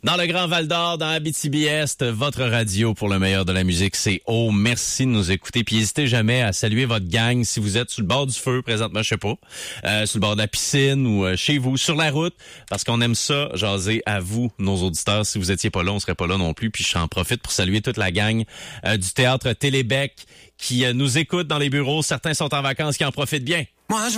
Dans le Grand Val-d'Or, dans Abitibi-Est, votre radio pour le meilleur de la musique, c'est O. Merci de nous écouter. Puis n'hésitez jamais à saluer votre gang si vous êtes sur le bord du feu, présentement, je sais pas, sur le bord de la piscine ou chez vous, sur la route, parce qu'on aime ça, jaser à vous, nos auditeurs. Si vous étiez pas là, on serait pas là non plus. Puis j'en profite pour saluer toute la gang du Théâtre Télébec qui nous écoute dans les bureaux. Certains sont en vacances, qui en profitent bien.